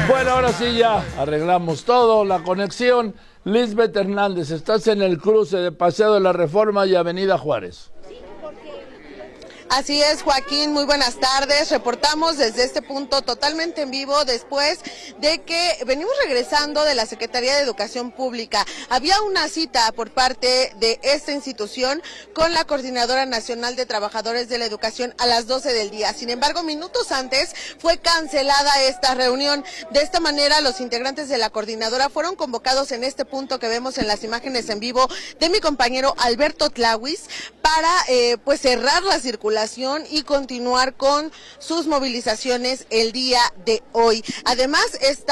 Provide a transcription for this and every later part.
Bueno, ahora sí ya arreglamos todo, la conexión. Lisbeth Hernández, estás en el cruce de Paseo de la Reforma y Avenida Juárez. Así es, Joaquín, muy buenas tardes. Reportamos desde este punto totalmente en vivo después de que venimos regresando de la Secretaría de Educación Pública. Había una cita por parte de esta institución con la Coordinadora Nacional de Trabajadores de la Educación a las 12 del día. Sin embargo, minutos antes fue cancelada esta reunión. De esta manera, los integrantes de la coordinadora fueron convocados en este punto que vemos en las imágenes en vivo de mi compañero Alberto Tlawis para pues cerrar la circulación y continuar con sus movilizaciones el día de hoy. Además,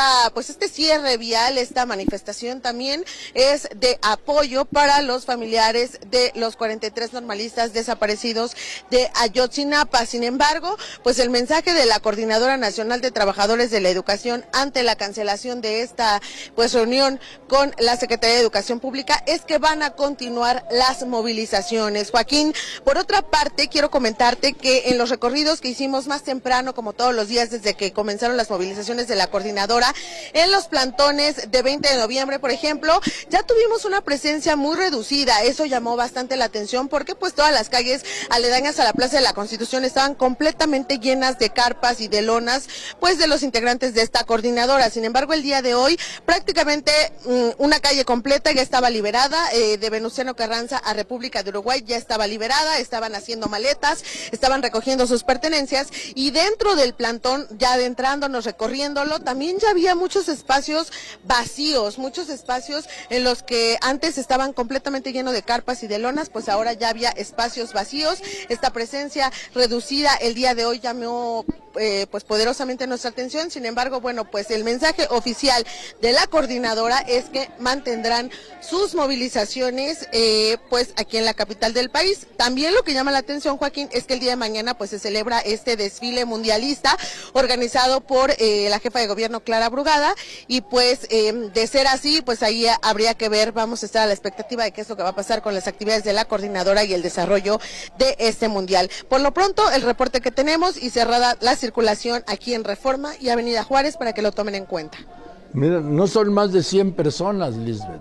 este cierre vial, esta manifestación también es de apoyo para los familiares de los 43 normalistas desaparecidos de Ayotzinapa. Sin embargo, pues el mensaje de la Coordinadora Nacional de Trabajadores de la Educación ante la cancelación de esta reunión con la Secretaría de Educación Pública es que van a continuar las movilizaciones. Joaquín, por otra parte, quiero comentarte que en los recorridos que hicimos más temprano, como todos los días desde que comenzaron las movilizaciones de la coordinadora, en los plantones de 20 de noviembre, por ejemplo, ya tuvimos una presencia muy reducida. Eso llamó bastante la atención porque pues todas las calles aledañas a la Plaza de la Constitución estaban completamente llenas de carpas y de lonas, pues de los integrantes de esta coordinadora. Sin embargo, el día de hoy prácticamente una calle completa ya estaba liberada, de Venustiano Carranza a República de Uruguay ya estaba liberada, estaban haciendo maletas, estaban recogiendo sus pertenencias, y dentro del plantón, ya adentrándonos, recorriéndolo, también ya había muchos espacios vacíos, muchos espacios en los que antes estaban completamente llenos de carpas y de lonas, pues ahora ya había espacios vacíos. Esta presencia reducida el día de hoy llamó pues poderosamente nuestra atención. Sin embargo, bueno, pues el mensaje oficial de la coordinadora es que mantendrán sus movilizaciones pues aquí en la capital del país. También lo que llama la atención, Joaquín, es que el día de mañana pues se celebra este desfile mundialista organizado por la jefa de gobierno Clara Brugada, y pues de ser así, pues ahí habría que ver, vamos a estar a la expectativa de qué es lo que va a pasar con las actividades de la coordinadora y el desarrollo de este mundial. Por lo pronto, el reporte que tenemos, y cerrada la circulación aquí en Reforma y Avenida Juárez para que lo tomen en cuenta. Mira, no son más de 100 personas, Lisbeth.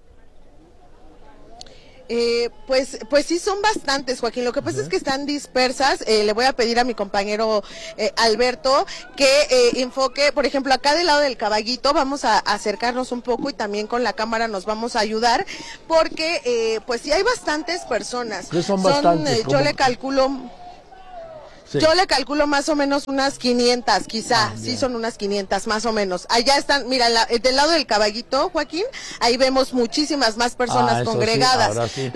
Pues sí son bastantes, Joaquín. Lo que pasa es que están dispersas. Le voy a pedir a mi compañero Alberto que enfoque, por ejemplo, acá del lado del Caballito. Vamos a acercarnos un poco y también con la cámara nos vamos a ayudar, porque pues sí hay bastantes personas. Son bastantes. Yo le calculo... Sí. Yo le calculo más o menos unas 500, quizá, sí son unas 500 más o menos. Allá están, mira, del lado del Caballito, Joaquín, ahí vemos muchísimas más personas congregadas. Sí,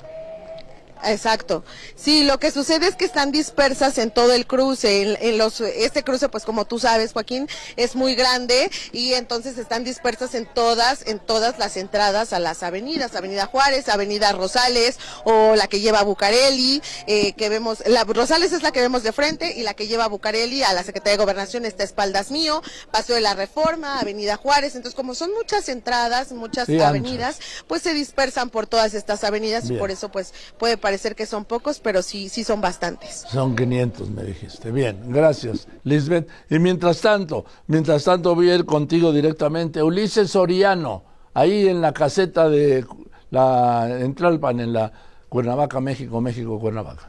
exacto. Sí, lo que sucede es que están dispersas en todo el cruce, este cruce, pues como tú sabes, Joaquín, es muy grande, y entonces están dispersas en todas las entradas a las avenidas, Avenida Juárez, Avenida Rosales, o la que lleva a Bucareli, que vemos, la Rosales es la que vemos de frente, y la que lleva a Bucareli a la Secretaría de Gobernación está a espaldas mío, Paseo de la Reforma, Avenida Juárez. Entonces, como son muchas entradas, muchas avenidas, pues se dispersan por todas estas avenidas. Bien. Y por eso pues puede parecer que son pocos, pero sí son bastantes. Son 500, me dijiste. Bien, gracias, Lisbeth. Y mientras tanto voy a ir contigo directamente. Ulises Soriano, ahí en la caseta de en Tlalpan, en la Cuernavaca, México, Cuernavaca.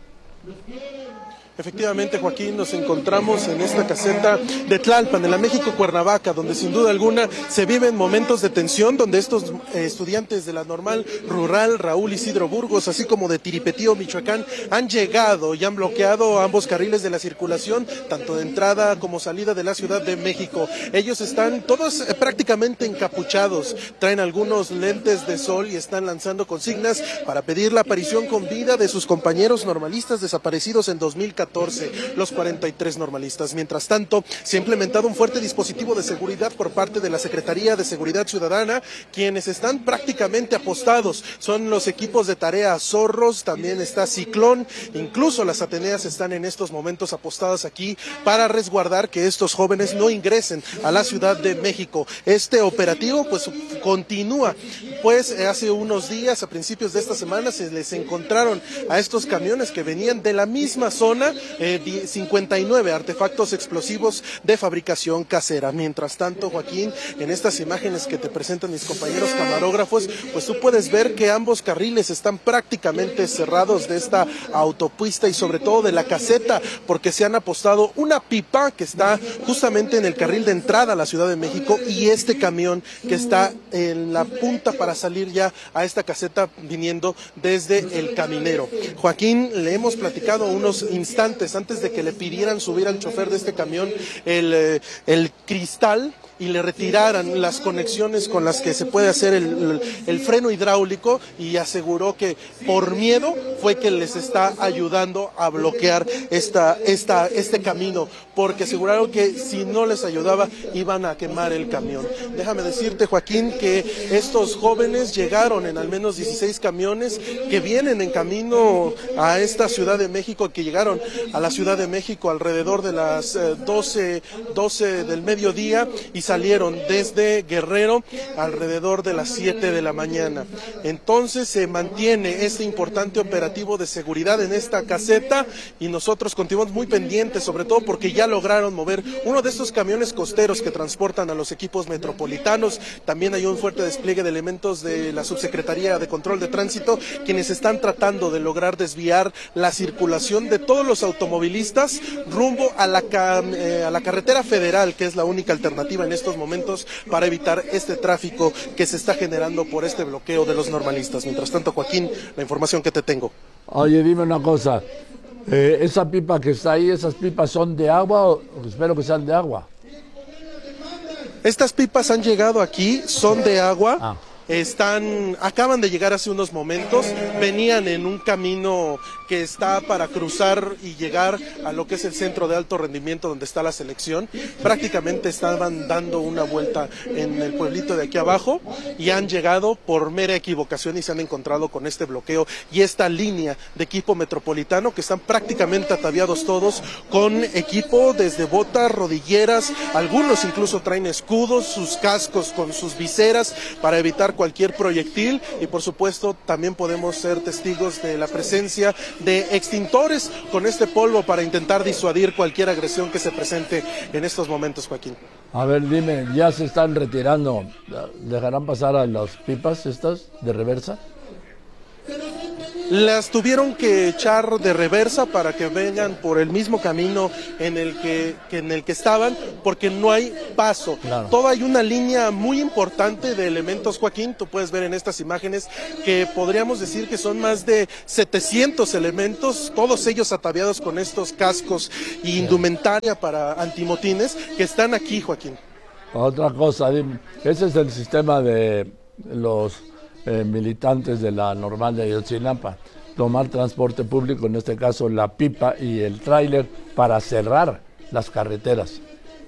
Efectivamente, Joaquín, nos encontramos en esta caseta de Tlalpan, en la México Cuernavaca, donde sin duda alguna se viven momentos de tensión, donde estos estudiantes de la Normal Rural Raúl Isidro Burgos, así como de Tiripetío, Michoacán, han llegado y han bloqueado ambos carriles de la circulación, tanto de entrada como salida de la Ciudad de México. Ellos están todos prácticamente encapuchados, traen algunos lentes de sol y están lanzando consignas para pedir la aparición con vida de sus compañeros normalistas desaparecidos en 2014. Los 43 normalistas. Mientras tanto, se ha implementado un fuerte dispositivo de seguridad por parte de la Secretaría de Seguridad Ciudadana, quienes están prácticamente apostados. Son los equipos de tarea Zorros, también está Ciclón, incluso las Ateneas están en estos momentos apostadas aquí para resguardar que estos jóvenes no ingresen a la Ciudad de México. Este operativo pues continúa, pues hace unos días, a principios de esta semana, se les encontraron a estos camiones que venían de la misma zona 59 artefactos explosivos de fabricación casera. Mientras tanto, Joaquín, en estas imágenes que te presentan mis compañeros camarógrafos, pues tú puedes ver que ambos carriles están prácticamente cerrados de esta autopista y sobre todo de la caseta, porque se han apostado una pipa que está justamente en el carril de entrada a la Ciudad de México y este camión que está en la punta para salir ya a esta caseta viniendo desde el Caminero. Joaquín, le hemos platicado unos instantes antes de que le pidieran subir al chofer de este camión el cristal y le retiraran las conexiones con las que se puede hacer el freno hidráulico, y aseguró que por miedo fue que les está ayudando a bloquear este camino, porque aseguraron que si no les ayudaba iban a quemar el camión. Déjame decirte, Joaquín, que estos jóvenes llegaron en al menos 16 camiones que vienen en camino a esta Ciudad de México, que llegaron a la Ciudad de México alrededor de las 12 del mediodía y salieron desde Guerrero alrededor de las 7 de la mañana. Entonces se mantiene este importante operativo de seguridad en esta caseta y nosotros continuamos muy pendientes, sobre todo porque ya lograron mover uno de estos camiones costeros que transportan a los equipos metropolitanos. También hay un fuerte despliegue de elementos de la Subsecretaría de Control de Tránsito, quienes están tratando de lograr desviar la circulación de todos los automovilistas rumbo a la carretera federal, que es la única alternativa en estos momentos para evitar este tráfico que se está generando por este bloqueo de los normalistas. Mientras tanto, Joaquín, la información que te tengo. Oye, dime una cosa, esa pipa que está ahí, ¿esas pipas son de agua? Espero que sean de agua. Estas pipas han llegado aquí, son de agua. Acaban de llegar hace unos momentos, venían en un camino que está para cruzar y llegar a lo que es el centro de alto rendimiento donde está la selección. Prácticamente estaban dando una vuelta en el pueblito de aquí abajo y han llegado por mera equivocación y se han encontrado con este bloqueo y esta línea de equipo metropolitano, que están prácticamente ataviados todos con equipo desde botas, rodilleras, algunos incluso traen escudos, sus cascos con sus viseras para evitar cualquier proyectil, y por supuesto también podemos ser testigos de la presencia de extintores con este polvo para intentar disuadir cualquier agresión que se presente en estos momentos, Joaquín. A ver, dime, ¿ya se están retirando? ¿Dejarán pasar a las pipas estas de reversa? Las tuvieron que echar de reversa para que vengan por el mismo camino en el que estaban, porque no hay paso. Claro. Toda hay una línea muy importante de elementos, Joaquín. Tú puedes ver en estas imágenes que podríamos decir que son más de 700 elementos, todos ellos ataviados con estos cascos y indumentaria para antimotines que están aquí, Joaquín. Otra cosa, dime, ese es el sistema de los militantes de la Normal de Ayotzinapa, tomar transporte público, en este caso la pipa y el tráiler, para cerrar las carreteras.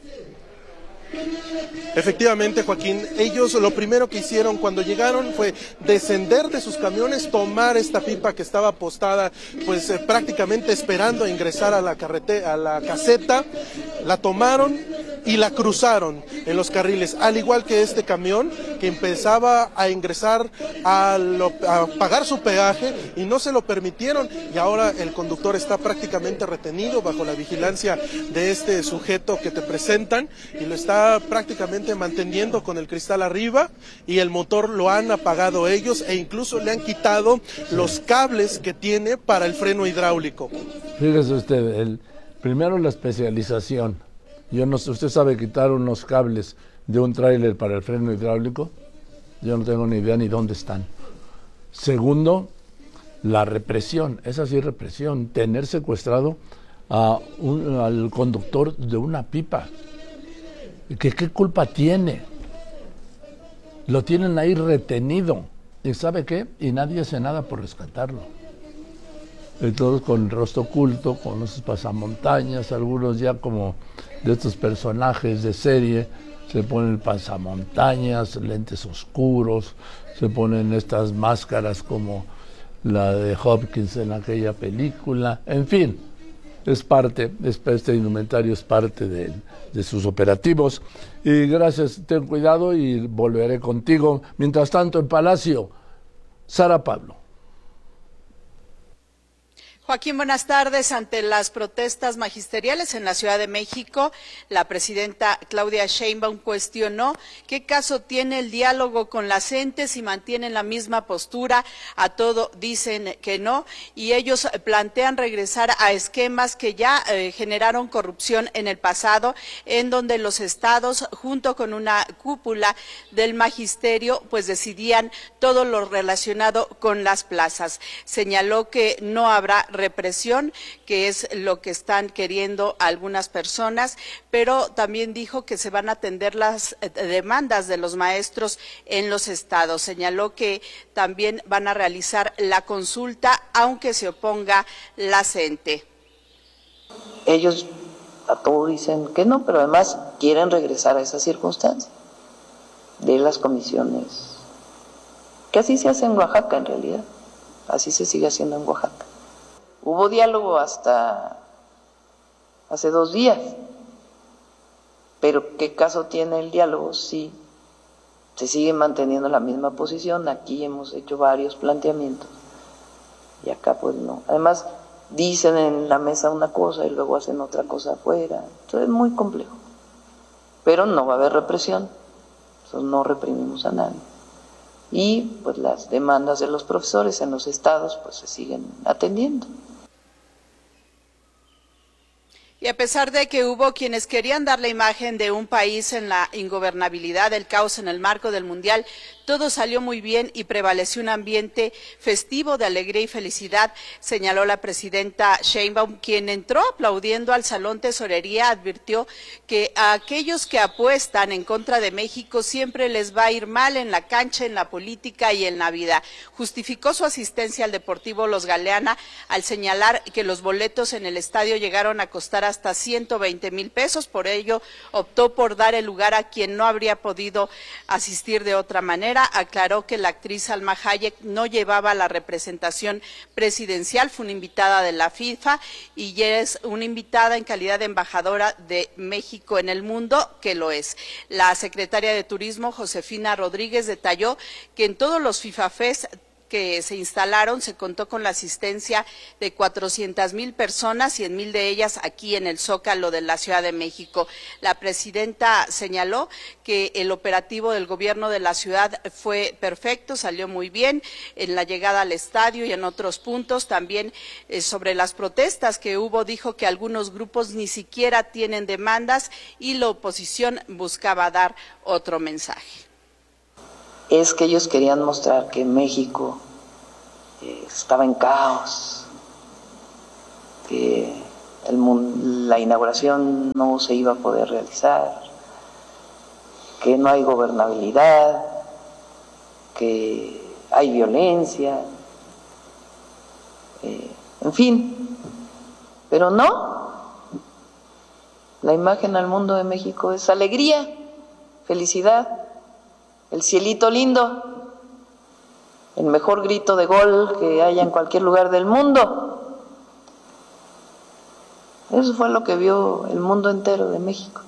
Efectivamente, Joaquín, ellos lo primero que hicieron cuando llegaron fue descender de sus camiones, tomar esta pipa que estaba apostada, pues prácticamente esperando a ingresar a la caseta, la tomaron y la cruzaron en los carriles, al igual que este camión que empezaba a ingresar a pagar su peaje y no se lo permitieron, y ahora el conductor está prácticamente retenido bajo la vigilancia de este sujeto que te presentan, y lo está prácticamente manteniendo con el cristal arriba, y el motor lo han apagado ellos e incluso le han quitado los cables que tiene para el freno hidráulico. Fíjese usted, primero la especialización. Yo no sé, ¿usted sabe quitar unos cables de un tráiler para el freno hidráulico? Yo no tengo ni idea ni dónde están. Segundo, la represión, esa sí represión, tener secuestrado al conductor de una pipa. ¿Qué culpa tiene? Lo tienen ahí retenido. ¿Y sabe qué? Y nadie hace nada por rescatarlo. Todos con el rostro oculto, con los pasamontañas, algunos ya como de estos personajes de serie, se ponen pasamontañas, lentes oscuros, se ponen estas máscaras como la de Hopkins en aquella película, en fin, este indumentario es parte de sus operativos. Y gracias, ten cuidado y volveré contigo. Mientras tanto, en Palacio, Sara Pablo. Joaquín, buenas tardes. Ante las protestas magisteriales en la Ciudad de México, la presidenta Claudia Sheinbaum cuestionó qué caso tiene el diálogo con la CENTE si mantienen la misma postura, a todo dicen que no, y ellos plantean regresar a esquemas que ya generaron corrupción en el pasado, en donde los estados, junto con una cúpula del magisterio, pues decidían todo lo relacionado con las plazas. Señaló que no habrá represión, que es lo que están queriendo algunas personas, pero también dijo que se van a atender las demandas de los maestros en los estados. Señaló que también van a realizar la consulta, aunque se oponga la CENTE. Ellos a todo dicen que no, pero además quieren regresar a esa circunstancia de las comisiones, que así se hace en Oaxaca en realidad, así se sigue haciendo en Oaxaca. Hubo diálogo hasta hace 2 días, pero ¿qué caso tiene el diálogo si se sigue manteniendo la misma posición? Aquí hemos hecho varios planteamientos y acá pues no. Además dicen en la mesa una cosa y luego hacen otra cosa afuera, entonces es muy complejo, pero no va a haber represión, nosotros no reprimimos a nadie. Y pues las demandas de los profesores en los estados pues se siguen atendiendo. Y a pesar de que hubo quienes querían dar la imagen de un país en la ingobernabilidad, el caos en el marco del Mundial, todo salió muy bien y prevaleció un ambiente festivo de alegría y felicidad, señaló la presidenta Sheinbaum, quien entró aplaudiendo al Salón Tesorería. Advirtió que a aquellos que apuestan en contra de México siempre les va a ir mal en la cancha, en la política y en la vida. Justificó su asistencia al Deportivo Los Galeana al señalar que los boletos en el estadio llegaron a costar hasta 120,000 pesos, por ello optó por dar el lugar a quien no habría podido asistir de otra manera. Aclaró que la actriz Salma Hayek no llevaba la representación presidencial, fue una invitada de la FIFA y ya es una invitada en calidad de embajadora de México en el mundo, que lo es. La secretaria de Turismo, Josefina Rodríguez, detalló que en todos los FIFA Fest que se instalaron se contó con la asistencia de 400,000 personas, 100,000 de ellas aquí en el Zócalo de la Ciudad de México. La presidenta señaló que el operativo del gobierno de la ciudad fue perfecto, salió muy bien en la llegada al estadio y en otros puntos. También sobre las protestas que hubo, dijo que algunos grupos ni siquiera tienen demandas y la oposición buscaba dar otro mensaje. Es que ellos querían mostrar que México estaba en caos, que la inauguración no se iba a poder realizar, que no hay gobernabilidad, que hay violencia, en fin, pero no, la imagen al mundo de México es alegría, felicidad, el cielito lindo, el mejor grito de gol que haya en cualquier lugar del mundo. Eso fue lo que vio el mundo entero de México.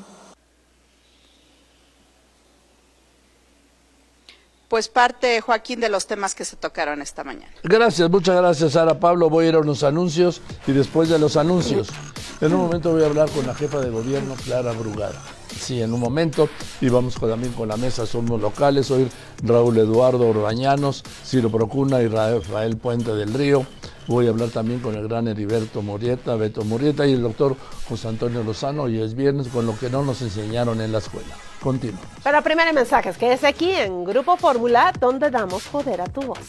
Pues parte, Joaquín, de los temas que se tocaron esta mañana. Gracias, muchas gracias, Sara. Pablo, voy a ir a unos anuncios y después de los anuncios, en un momento voy a hablar con la jefa de gobierno, Clara Brugada. Sí, en un momento, y vamos también con la mesa Somos Locales, hoy Raúl Eduardo Orbañanos, Ciro Procuna y Rafael Puente del Río. Voy a hablar también con el gran Heriberto Murrieta, Beto Murrieta y el doctor José Antonio Lozano, y es viernes con lo que no nos enseñaron en la escuela. Continuamos. Pero primero mensajes, quédese aquí en Grupo Fórmula, donde damos poder a tu voz.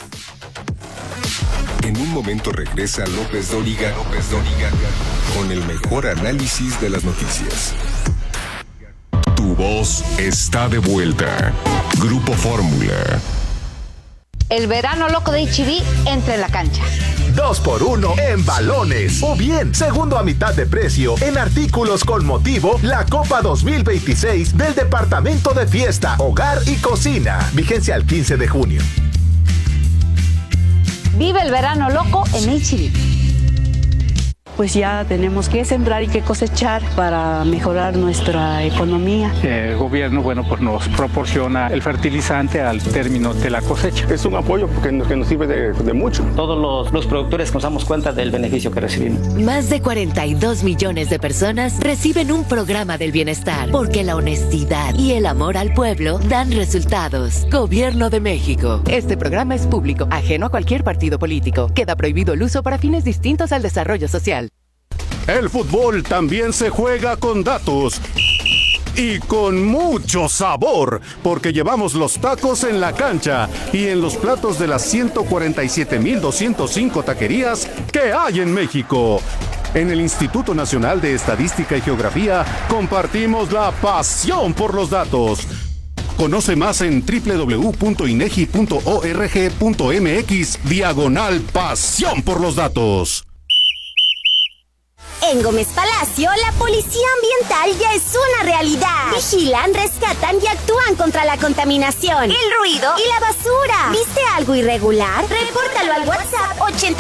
En un momento regresa López Dóriga con el mejor análisis de las noticias. Tu voz está de vuelta. Grupo Fórmula. El verano loco de H-E-B entra en la cancha. 2x1 en balones. O bien, segundo a mitad de precio en artículos con motivo la Copa 2026 del Departamento de Fiesta, Hogar y Cocina. Vigencia al 15 de junio. Vive el verano loco en H-E-B. pues ya tenemos que sembrar y que cosechar para mejorar nuestra economía. El gobierno, bueno, pues nos proporciona el fertilizante al término de la cosecha. Es un apoyo que nos sirve de mucho. Todos los productores nos damos cuenta del beneficio que recibimos. Más de 42 millones de personas reciben un programa del bienestar, porque la honestidad y el amor al pueblo dan resultados. Gobierno de México. Este programa es público, ajeno a cualquier partido político. Queda prohibido el uso para fines distintos al desarrollo social. El fútbol también se juega con datos. Y con mucho sabor, porque llevamos los tacos en la cancha y en los platos de las 147,205 taquerías que hay en México. En el Instituto Nacional de Estadística y Geografía compartimos la pasión por los datos. Conoce más en www.inegi.org.mx/pasión por los datos. En Gómez Palacio, la policía ambiental ya es una realidad. Vigilan, rescatan y actúan contra la contaminación, el ruido y la basura. ¿Viste algo irregular? Repórtalo al WhatsApp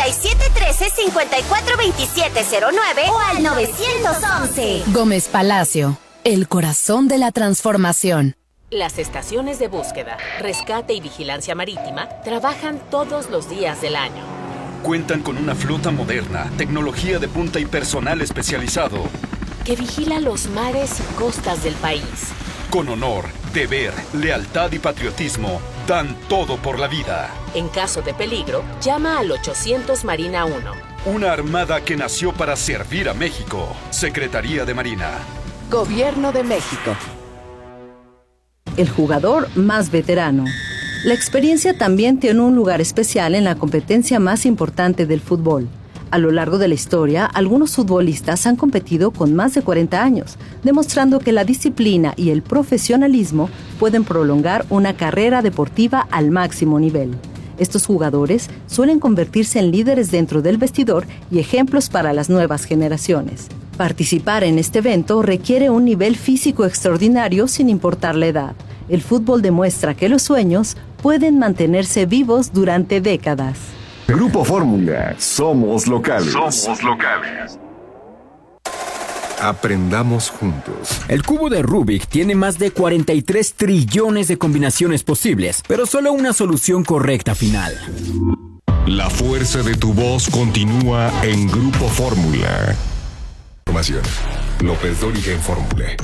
8713-542709 o al 911. Gómez Palacio, el corazón de la transformación. Las estaciones de búsqueda, rescate y vigilancia marítima trabajan todos los días del año. Cuentan con una flota moderna, tecnología de punta y personal especializado que vigila los mares y costas del país. Con honor, deber, lealtad y patriotismo, dan todo por la vida. En caso de peligro, llama al 800 Marina 1. Una armada que nació para servir a México. Secretaría de Marina. Gobierno de México. El jugador más veterano. La experiencia también tiene un lugar especial en la competencia más importante del fútbol. A lo largo de la historia, algunos futbolistas han competido con más de 40 años, demostrando que la disciplina y el profesionalismo pueden prolongar una carrera deportiva al máximo nivel. Estos jugadores suelen convertirse en líderes dentro del vestidor y ejemplos para las nuevas generaciones. Participar en este evento requiere un nivel físico extraordinario sin importar la edad. El fútbol demuestra que los sueños pueden mantenerse vivos durante décadas. Grupo Fórmula, somos locales. Somos locales. Aprendamos juntos. El cubo de Rubik tiene más de 43 trillones de combinaciones posibles, pero solo una solución correcta final. La fuerza de tu voz continúa en Grupo Fórmula. Información. López Dóriga en Fórmula.